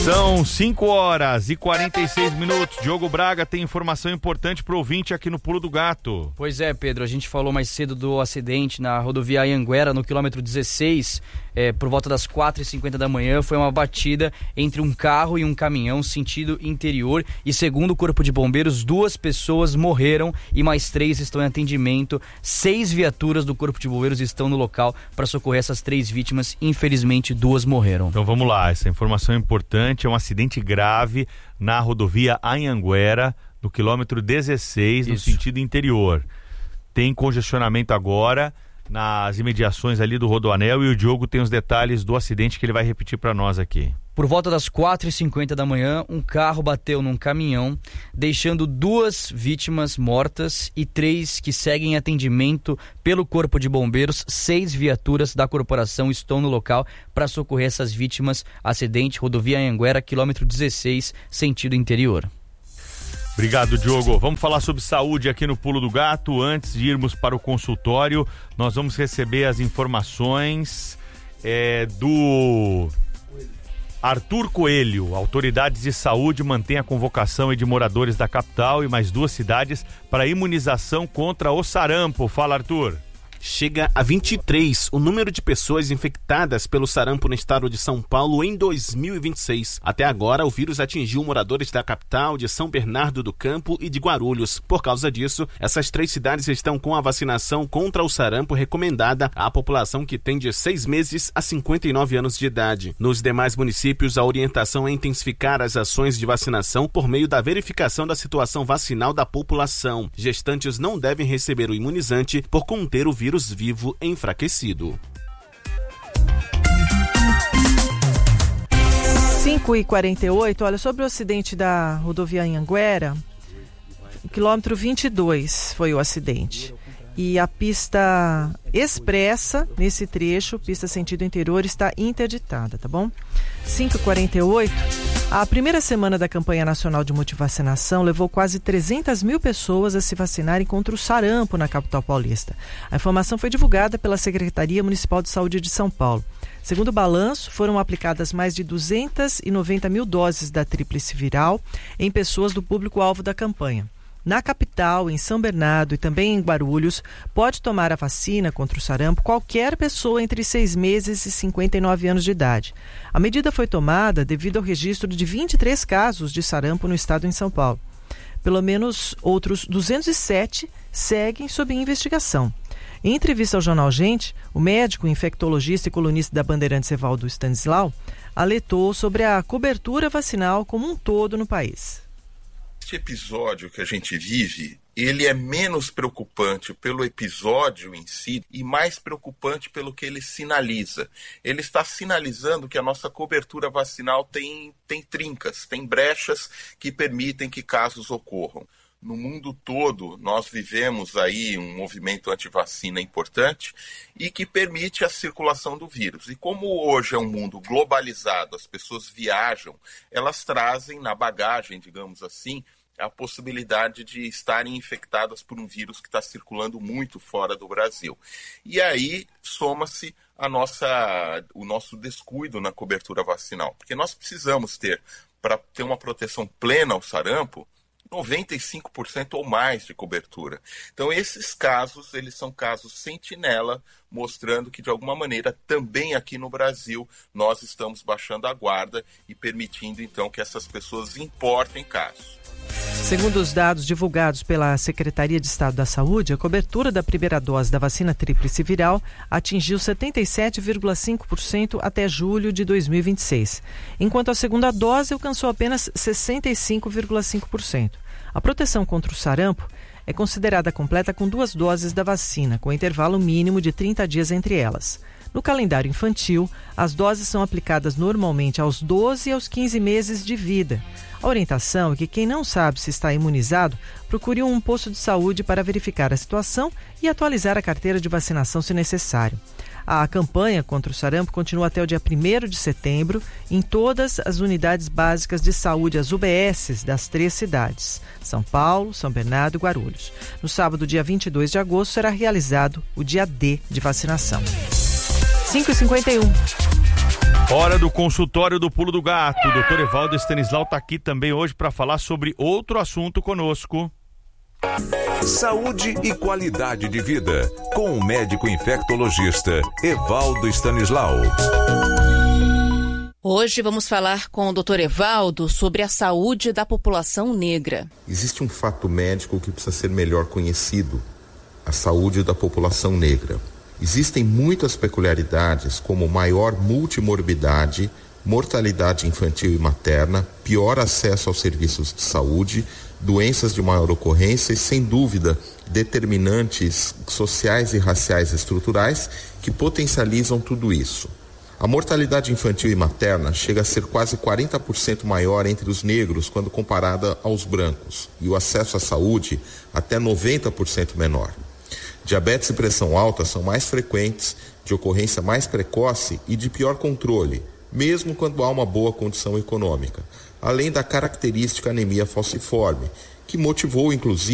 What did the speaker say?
São 5h46. Diogo Braga tem informação importante pro ouvinte aqui no Pulo do Gato. Pois é, Pedro, a gente falou mais cedo do acidente na rodovia Anhanguera, no quilômetro 16, por volta das 4h50 da manhã. Foi uma batida entre um carro e um caminhão, sentido interior, e segundo o Corpo de Bombeiros, 2 pessoas morreram e mais 3 estão em atendimento. 6 viaturas do Corpo de Bombeiros estão no local para socorrer essas 3 vítimas. Infelizmente, 2 morreram. Então vamos lá, essa informação é importante. É um acidente grave na rodovia Anhanguera, no quilômetro 16, no sentido interior. Tem congestionamento agora nas imediações ali do Rodoanel, e o Diogo tem os detalhes do acidente que ele vai repetir para nós aqui. Por volta das 4h50 da manhã, um carro bateu num caminhão, deixando 2 vítimas mortas e 3 que seguem em atendimento pelo Corpo de Bombeiros. 6 viaturas da corporação estão no local para socorrer essas vítimas. Acidente, rodovia Anhanguera, quilômetro 16, sentido interior. Obrigado, Diogo. Vamos falar sobre saúde aqui no Pulo do Gato. Antes de irmos para o consultório, nós vamos receber as informações do Arthur Coelho. Autoridades de saúde mantêm a convocação de moradores da capital e mais 2 cidades para imunização contra o sarampo. Fala, Arthur. Chega a 23 o número de pessoas infectadas pelo sarampo no estado de São Paulo em 2026. Até agora, o vírus atingiu moradores da capital, de São Bernardo do Campo e de Guarulhos. Por causa disso, essas 3 cidades estão com a vacinação contra o sarampo recomendada à população que tem de 6 meses a 59 anos de idade. Nos demais municípios, a orientação é intensificar as ações de vacinação por meio da verificação da situação vacinal da população. Gestantes não devem receber o imunizante por conter o vírus vivo enfraquecido. 5h48, olha, sobre o acidente da rodovia Anhanguera, o quilômetro 22 foi o acidente. E a pista expressa, nesse trecho, pista sentido interior, está interditada, tá bom? 5h48, a primeira semana da campanha nacional de multivacinação levou quase 300 mil pessoas a se vacinarem contra o sarampo na capital paulista. A informação foi divulgada pela Secretaria Municipal de Saúde de São Paulo. Segundo o balanço, foram aplicadas mais de 290 mil doses da tríplice viral em pessoas do público-alvo da campanha. Na capital, em São Bernardo e também em Guarulhos, pode tomar a vacina contra o sarampo qualquer pessoa entre 6 meses e 59 anos de idade. A medida foi tomada devido ao registro de 23 casos de sarampo no estado em São Paulo. Pelo menos outros 207 seguem sob investigação. Em entrevista ao jornal Gente, o médico, infectologista e colunista da Bandeirantes Evaldo Stanislau alertou sobre a cobertura vacinal como um todo no país. Este episódio que a gente vive, ele é menos preocupante pelo episódio em si e mais preocupante pelo que ele sinaliza. Ele está sinalizando que a nossa cobertura vacinal tem trincas, tem brechas que permitem que casos ocorram. No mundo todo, nós vivemos aí um movimento antivacina importante e que permite a circulação do vírus. E como hoje é um mundo globalizado, as pessoas viajam, elas trazem na bagagem, digamos assim, a possibilidade de estarem infectadas por um vírus que está circulando muito fora do Brasil. E aí soma-se o nosso descuido na cobertura vacinal, porque nós precisamos ter, para ter uma proteção plena ao sarampo, 95% ou mais de cobertura. Então esses casos, eles são casos sentinela, mostrando que de alguma maneira também aqui no Brasil nós estamos baixando a guarda e permitindo então que essas pessoas importem casos. Segundo os dados divulgados pela Secretaria de Estado da Saúde, a cobertura da primeira dose da vacina tríplice viral atingiu 77,5% até julho de 2026, enquanto a segunda dose alcançou apenas 65,5%. A proteção contra o sarampo é considerada completa com 2 doses da vacina, com intervalo mínimo de 30 dias entre elas. No calendário infantil, as doses são aplicadas normalmente aos 12 e aos 15 meses de vida. A orientação é que quem não sabe se está imunizado, procure um posto de saúde para verificar a situação e atualizar a carteira de vacinação se necessário. A campanha contra o sarampo continua até o dia 1º de setembro em todas as unidades básicas de saúde, as UBSs das 3 cidades, São Paulo, São Bernardo e Guarulhos. No sábado, dia 22 de agosto, será realizado o dia D de vacinação. 5h51. Hora do consultório do Pulo do Gato. O doutor Evaldo Stanislau está aqui também hoje para falar sobre outro assunto conosco. Saúde e qualidade de vida, com o médico infectologista Evaldo Stanislau. Hoje vamos falar com o Dr. Evaldo sobre a saúde da população negra. Existe um fato médico que precisa ser melhor conhecido: a saúde da população negra. Existem muitas peculiaridades, como maior multimorbidade, mortalidade infantil e materna, pior acesso aos serviços de saúde, doenças de maior ocorrência e, sem dúvida, determinantes sociais e raciais estruturais que potencializam tudo isso. A mortalidade infantil e materna chega a ser quase 40% maior entre os negros quando comparada aos brancos, e o acesso à saúde até 90% menor. Diabetes e pressão alta são mais frequentes, de ocorrência mais precoce e de pior controle, mesmo quando há uma boa condição econômica, além da característica anemia falciforme, que motivou inclusive